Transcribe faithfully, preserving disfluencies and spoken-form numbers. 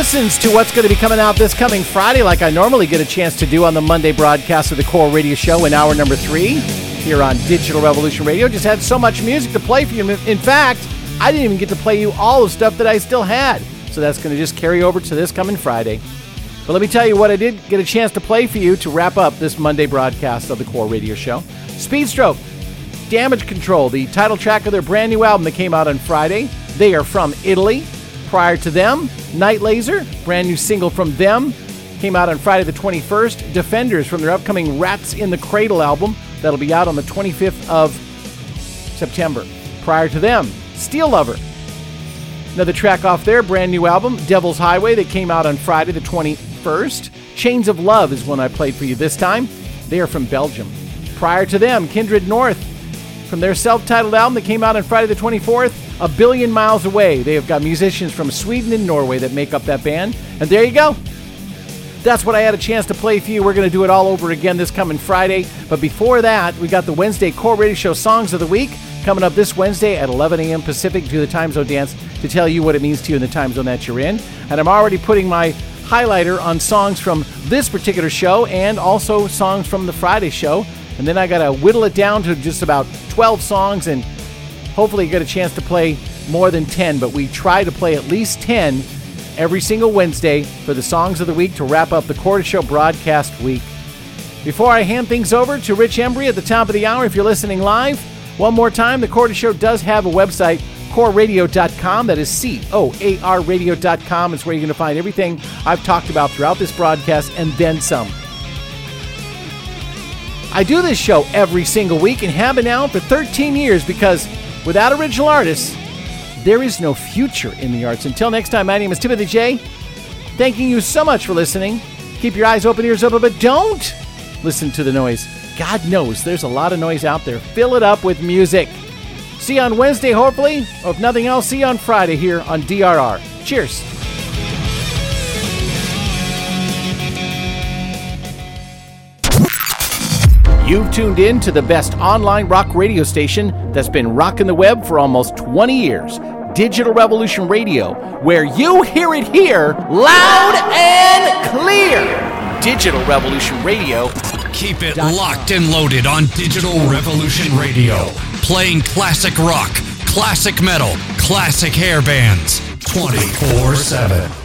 Listens to what's going to be coming out this coming Friday, like I normally get a chance to do on the Monday broadcast of the Core Radio Show in hour number three here on Digital Revolution Radio. Just had so much music to play for you. In fact, I didn't even get to play you all the stuff that I still had. So that's going to just carry over to this coming Friday. But let me tell you what I did get a chance to play for you to wrap up this Monday broadcast of the Core Radio Show. Speedstroke, Damage Control, the title track of their brand new album that came out on Friday. They are from Italy. Prior to them, Night Laser, brand new single from them, came out on Friday the twenty-first. Defenders from their upcoming Rats in the Cradle album. That'll be out on the twenty-fifth of September. Prior to them, Steel Lover. Another track off their brand new album, Devil's Highway, that came out on Friday the twenty-first. Chains of Love is one I played for you this time. They are from Belgium. Prior to them, Kindred North, from their self-titled album that came out on Friday the twenty-fourth, A Billion Miles Away. They have got musicians from Sweden and Norway that make up that band. And there you go. That's what I had a chance to play for you. We're going to do it all over again this coming Friday. But before that, we got the Wednesday Core Radio Show Songs of the Week coming up this Wednesday at eleven a.m. Pacific. Do the time zone dance to tell you what it means to you in the time zone that you're in. And I'm already putting my highlighter on songs from this particular show and also songs from the Friday show. And then I got to whittle it down to just about twelve songs, and hopefully you get a chance to play more than ten, but we try to play at least ten every single Wednesday for the Songs of the Week to wrap up the Core Show broadcast week. Before I hand things over to Rich Embry at the top of the hour, if you're listening live, one more time, the Core Show does have a website, core radio dot com. That is C O A R radio dot com. It's where you're going to find everything I've talked about throughout this broadcast and then some. I do this show every single week and have been now for thirteen years because without original artists, there is no future in the arts. Until next time, my name is Timothy J. Thanking you so much for listening. Keep your eyes open, ears open, but don't listen to the noise. God knows there's a lot of noise out there. Fill it up with music. See you on Wednesday, hopefully, or if nothing else, see you on Friday here on D R R. Cheers. You've tuned in to the best online rock radio station that's been rocking the web for almost twenty years. Digital Revolution Radio, where you hear it here loud and clear. Digital Revolution Radio. Keep it locked and loaded on Digital Revolution Radio. Playing classic rock, classic metal, classic hair bands twenty-four seven.